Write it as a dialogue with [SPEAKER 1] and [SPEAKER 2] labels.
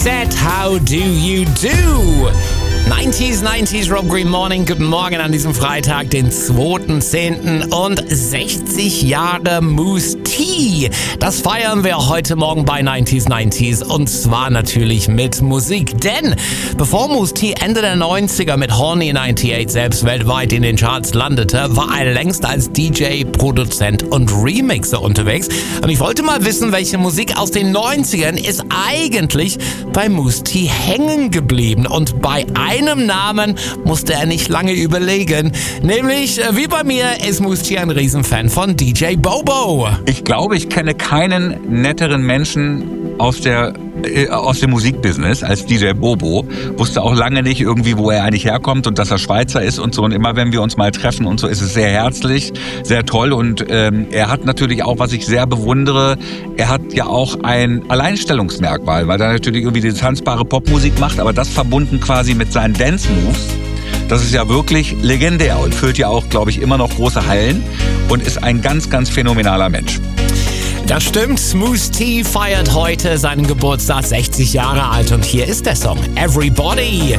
[SPEAKER 1] said, how do you do? 90s, Rob Green Morning. Guten Morgen an diesem Freitag, den 2.10. und 60 Jahre Mousse T. Das feiern wir heute Morgen bei 90s und zwar natürlich mit Musik. Denn bevor Mousse T Ende der 90er mit Horny 98 selbst weltweit in den Charts landete, war er längst als DJ, Produzent und Remixer unterwegs. Und ich wollte mal wissen, welche Musik aus den 90ern ist eigentlich bei Mousse T hängen geblieben. Und bei einem Namen musste er nicht lange überlegen. Nämlich, wie bei mir, ist Mousse T ein Riesenfan von DJ Bobo.
[SPEAKER 2] Ich glaube, ich kenne keinen netteren Menschen aus dem Musikbusiness als DJ Bobo. Wusste auch lange nicht irgendwie, wo er eigentlich herkommt und dass er Schweizer ist und so. Und immer wenn wir uns mal treffen und so, ist es sehr herzlich, sehr toll. Und er hat natürlich auch, was ich sehr bewundere, er hat ja auch ein Alleinstellungsmerkmal, weil er natürlich irgendwie die tanzbare Popmusik macht, aber das verbunden quasi mit seinen Dance-Moves. Das ist ja wirklich legendär und füllt ja auch, glaube ich, immer noch große Hallen und ist ein ganz, ganz phänomenaler Mensch.
[SPEAKER 1] Das stimmt, Mousse T feiert heute seinen Geburtstag, 60 Jahre alt, und hier ist der Song Everybody.